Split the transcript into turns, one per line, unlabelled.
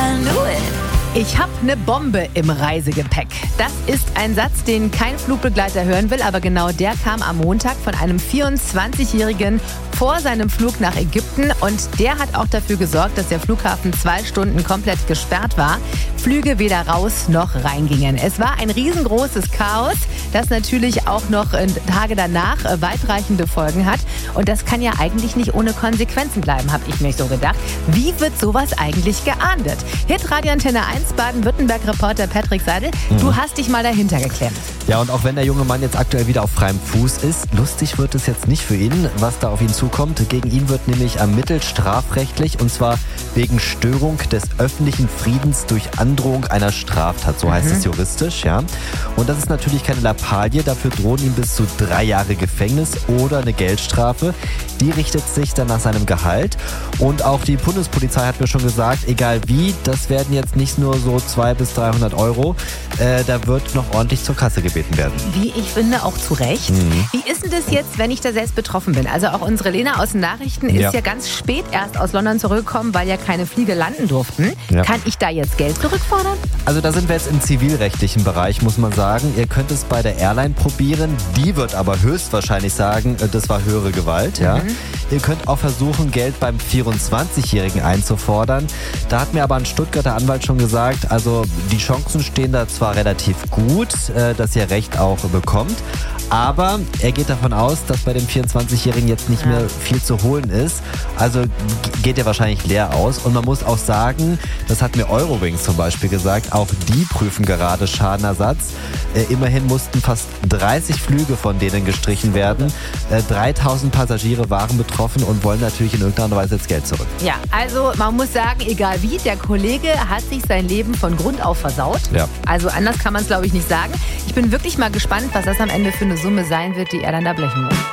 Ich habe eine Bombe im Reisegepäck. Das ist ein Satz, den kein Flugbegleiter hören will, aber genau der kam am Montag von einem 24-Jährigen vor seinem Flug nach Ägypten und der hat auch dafür gesorgt, dass der Flughafen 2 Stunden komplett gesperrt war. Flüge weder raus noch reingingen. Es war ein riesengroßes Chaos, das natürlich auch noch Tage danach weitreichende Folgen hat. Und das kann ja eigentlich nicht ohne Konsequenzen bleiben, habe ich mir so gedacht. Wie wird sowas eigentlich geahndet? Hitradio Antenne 1 Baden-Württemberg-Reporter Patrick Seidel, du hast dich mal dahinter geklemmt.
Ja, und auch wenn der junge Mann jetzt aktuell wieder auf freiem Fuß ist, lustig wird es jetzt nicht für ihn, was da auf ihn zukommt. Gegen ihn wird nämlich ermittelt strafrechtlich und zwar wegen Störung des öffentlichen Friedens durch Androhung einer Straftat, so heißt es juristisch, ja. Und das ist natürlich keine Lappalie, dafür drohen ihm bis zu 3 Jahre Gefängnis oder eine Geldstrafe. Die richtet sich dann nach seinem Gehalt und auch die Bundespolizei hat mir schon gesagt, egal wie, das werden jetzt nicht nur so 200 bis 300 Euro, da wird noch ordentlich zur Kasse gebeten werden.
Wie ich finde, auch zu Recht. Wie ist denn das jetzt, wenn ich da selbst betroffen bin? Also auch unsere Lena aus den Nachrichten ist ja ganz spät erst aus London zurückgekommen, weil ja keine Flüge landen durften. Ja. Kann ich da jetzt Geld zurückfordern?
Also da sind wir jetzt im zivilrechtlichen Bereich, muss man sagen. Ihr könnt es bei der Airline probieren. Die wird aber höchstwahrscheinlich sagen, das war höhere Gewalt. Ja. Ihr könnt auch versuchen, Geld beim 24-Jährigen einzufordern. Da hat mir aber ein Stuttgarter Anwalt schon gesagt, also die Chancen stehen da zwar relativ gut, dass ihr Recht auch bekommt, aber er geht davon aus, dass bei dem 24-Jährigen jetzt nicht mehr viel zu holen ist. Also geht er wahrscheinlich leer aus. Und man muss auch sagen, das hat mir Eurowings zum Beispiel gesagt, auch die prüfen gerade Schadenersatz. Immerhin mussten fast 30 Flüge von denen gestrichen werden. 3000 Passagiere waren betroffen und wollen natürlich in irgendeiner Weise jetzt Geld zurück.
Ja, also man muss sagen, egal wie, der Kollege hat sich sein Leben von Grund auf versaut. Ja. Also anders kann man es, glaube ich, nicht sagen. Ich bin wirklich mal gespannt, was das am Ende für eine Summe sein wird, die er dann da blechen muss.